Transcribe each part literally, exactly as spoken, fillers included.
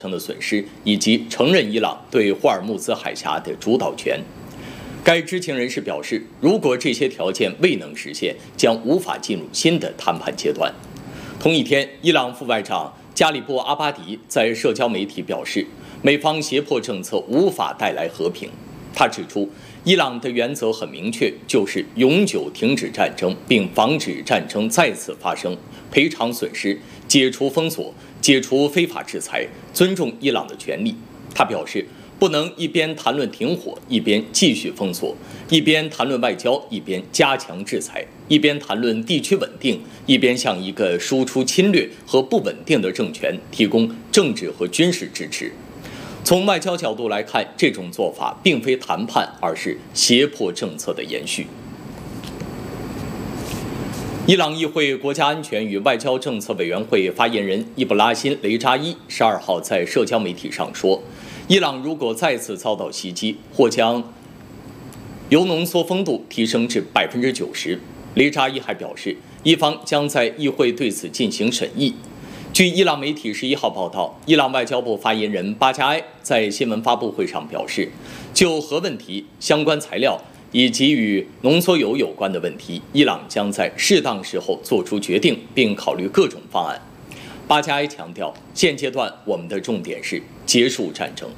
成的损失，以及承认伊朗对霍尔木兹海峡的主导权。该知情人士表示，如果这些条件未能实现，将无法进入新的谈判阶段。同一天，伊朗副外长加里布·阿巴迪在社交媒体表示，美方胁迫政策无法带来和平。他指出，伊朗的原则很明确，就是永久停止战争，并防止战争再次发生，赔偿损失，解除封锁，解除非法制裁，尊重伊朗的权利。他表示，不能一边谈论停火，一边继续封锁；一边谈论外交，一边加强制裁；一边谈论地区稳定，一边向一个输出侵略和不稳定的政权提供政治和军事支持。从外交角度来看，这种做法并非谈判，而是胁迫政策的延续。伊朗议会国家安全与外交政策委员会发言人伊布拉辛·雷扎伊十二号在社交媒体上说，伊朗如果再次遭到袭击，或将铀浓缩丰度提升至百分之九十。雷扎伊还表示，伊方将在议会对此进行审议。据伊朗媒体十一号报道，伊朗外交部发言人巴加埃在新闻发布会上表示，就核问题、相关材料以及与浓缩铀有关的问题，伊朗将在适当时候做出决定，并考虑各种方案。巴加埃强调，现阶段我们的重点是结束战争。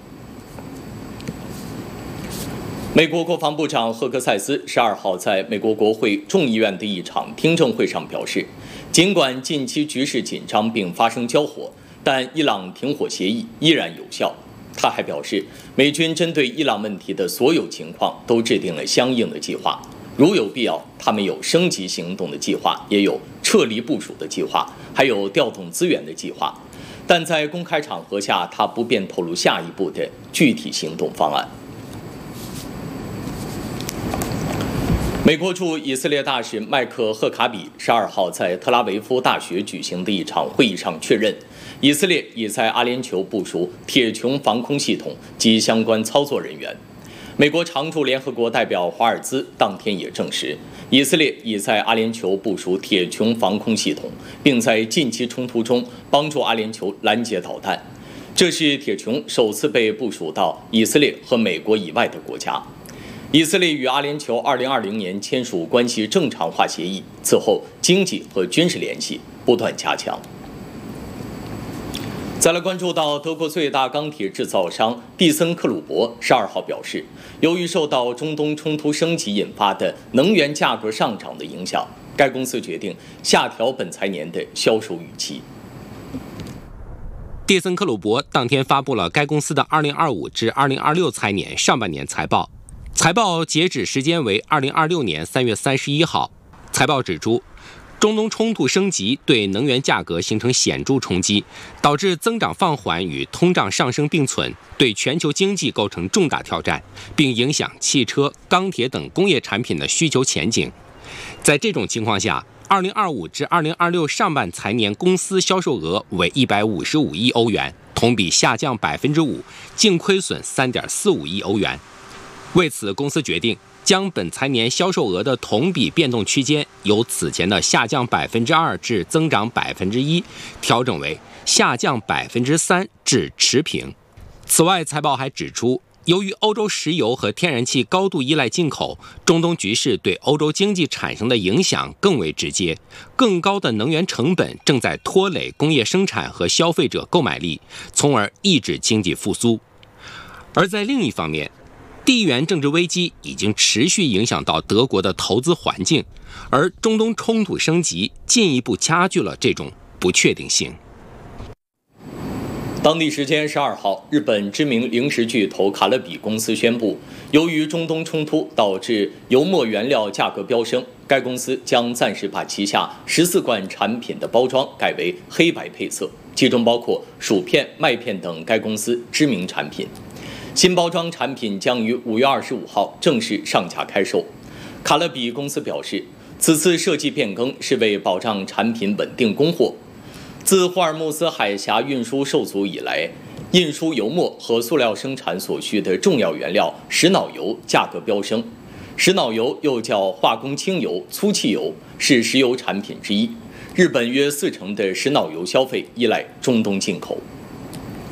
美国国防部长赫克塞斯十二号在美国国会众议院的一场听证会上表示，尽管近期局势紧张并发生交火，但伊朗停火协议依然有效。他还表示，美军针对伊朗问题的所有情况都制定了相应的计划，如有必要，他们有升级行动的计划，也有撤离部署的计划，还有调动资源的计划。但在公开场合下，他不便透露下一步的具体行动方案。美国驻以色列大使麦克赫卡比十二号在特拉维夫大学举行的一场会议上确认，以色列已在阿联酋部署铁穹防空系统及相关操作人员。美国常驻联合国代表华尔兹当天也证实，以色列已在阿联酋部署铁穹防空系统，并在近期冲突中帮助阿联酋拦截导弹。这是铁穹首次被部署到以色列和美国以外的国家。以色列与阿联酋二零二零年签署关系正常化协议，此后经济和军事联系不断加强。再来关注到德国最大钢铁制造商蒂森克虏伯十二号表示，由于受到中东冲突升级引发的能源价格上涨的影响，该公司决定下调本财年的销售预期。 蒂森克虏伯当天发布了该公司的二零二五至二零二六财年上半年财报。财报截止时间为二零二六年三月三十一号。财报指出，中东冲突升级对能源价格形成显著冲击，导致增长放缓与通胀上升并存，对全球经济构成重大挑战，并影响汽车、钢铁等工业产品的需求前景。在这种情况下，二零二五至二零二六上半财年公司销售额为一百五十五亿欧元，同比下降百分之五，净亏损三点四五亿欧元。为此，公司决定将本财年销售额的同比变动区间由此前的下降百分之二至增长百分之一，调整为下降百分之三至持平。此外，财报还指出，由于欧洲石油和天然气高度依赖进口，中东局势对欧洲经济产生的影响更为直接。更高的能源成本正在拖累工业生产和消费者购买力，从而抑制经济复苏。而在另一方面，地缘政治危机已经持续影响到德国的投资环境，而中东冲突升级进一步加剧了这种不确定性。 当地时间十二号，日本知名零食巨头卡乐比公司宣布，由于中东冲突导致油墨原料价格飙升，该公司将暂时把旗下十四款产品的包装改为黑白配色，其中包括薯片、麦片等该公司知名产品。新包装产品将于五月二十五号正式上架开售。卡乐比公司表示，此次设计变更是为保障产品稳定供货。自霍尔木兹海峡运输受阻以来，运输油墨和塑料生产所需的重要原料石脑油价格飙升。石脑油又叫化工清油、粗汽油，是石油产品之一。日本约四成的石脑油消费依赖中东进口。